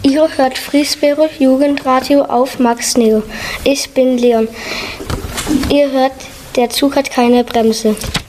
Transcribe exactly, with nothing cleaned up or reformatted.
Ihr hört Friesberger Jugendradio auf Max Neo. Ich bin Leon. Ihr hört, der Zug hat keine Bremse.